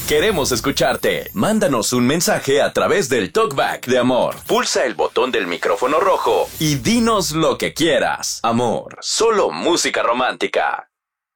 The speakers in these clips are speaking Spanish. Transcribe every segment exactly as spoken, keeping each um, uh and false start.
Queremos escucharte. Mándanos un mensaje a través del Talkback de Amor. Pulsa el botón del micrófono rojo y dinos lo que quieras. Amor, solo música romántica.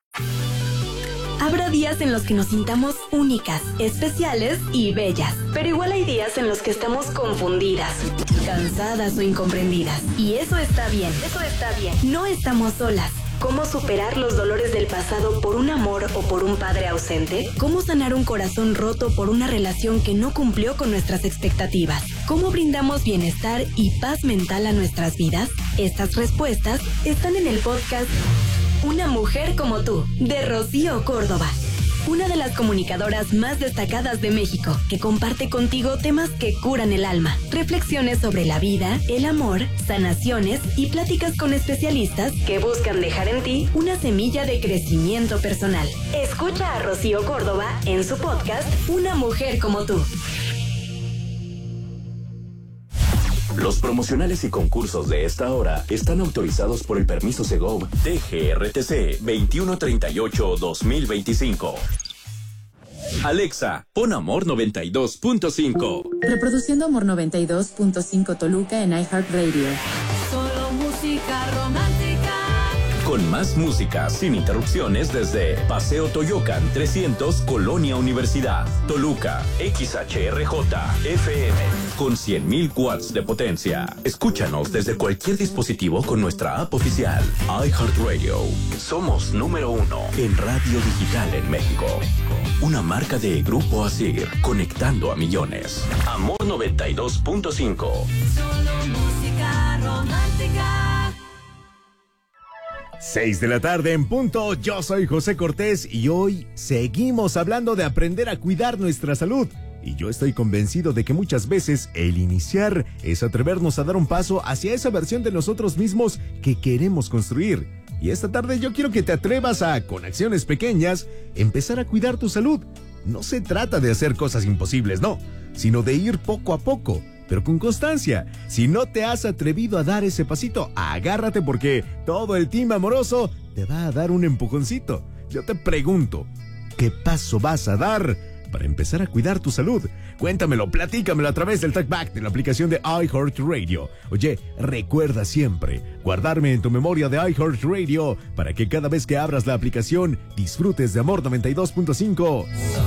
Habrá días en los que nos sintamos únicas, especiales y bellas. Pero igual hay días en los que estamos confundidas, cansadas o incomprendidas. Y eso está bien, eso está bien. No estamos solas. ¿Cómo superar los dolores del pasado por un amor o por un padre ausente? ¿Cómo sanar un corazón roto por una relación que no cumplió con nuestras expectativas? ¿Cómo brindamos bienestar y paz mental a nuestras vidas? Estas respuestas están en el podcast Una mujer como tú, de Rocío Córdoba. Una de las comunicadoras más destacadas de México, que comparte contigo temas que curan el alma, reflexiones sobre la vida, el amor, sanaciones y pláticas con especialistas que buscan dejar en ti una semilla de crecimiento personal. Escucha a Rocío Córdoba en su podcast Una mujer como tú. Los promocionales y concursos de esta hora están autorizados por el permiso Segov T G R T C veintiuno treinta y ocho dos mil veinticinco. Alexa, pon Amor noventa y dos punto cinco. Reproduciendo Amor noventa y dos punto cinco Toluca en iHeartRadio. Solo música romántica. Con más música sin interrupciones desde Paseo Toyocan trescientos, Colonia Universidad, Toluca, X H R J F M, con cien mil watts de potencia. Escúchanos desde cualquier dispositivo con nuestra app oficial, iHeartRadio. Somos número uno en radio digital en México. Una marca de Grupo Asir, conectando a millones. Amor noventa y dos punto cinco. Solo música romántica. seis de la tarde en punto, yo soy José Cortés y hoy seguimos hablando de aprender a cuidar nuestra salud. Y yo estoy convencido de que muchas veces el iniciar es atrevernos a dar un paso hacia esa versión de nosotros mismos que queremos construir. Y esta tarde yo quiero que te atrevas a, con acciones pequeñas, empezar a cuidar tu salud. No se trata de hacer cosas imposibles, no, sino de ir poco a poco, pero con constancia. Si no te has atrevido a dar ese pasito, agárrate porque todo el team amoroso te va a dar un empujoncito. Yo te pregunto, ¿qué paso vas a dar para empezar a cuidar tu salud? Cuéntamelo, platícamelo a través del Talkback de la aplicación de iHeartRadio. Oye, recuerda siempre guardarme en tu memoria de iHeartRadio para que cada vez que abras la aplicación disfrutes de Amor noventa y dos punto cinco.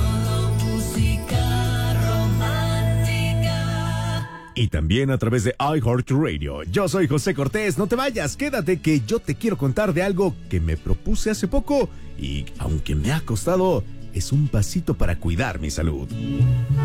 Y también a través de iHeartRadio. Yo soy José Cortés, no te vayas, quédate que yo te quiero contar de algo que me propuse hace poco y aunque me ha costado, es un pasito para cuidar mi salud.